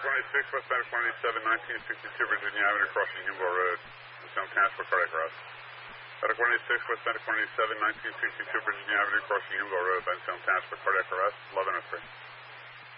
26, westbound 27, 1962 Virginia Avenue, crossing Humboldt Road. Sound transfer cardiac arrest. Medic 26, westbound 27, 1962 Virginia Avenue, crossing Humboldt Road. Sound transfer cardiac arrest. 1103.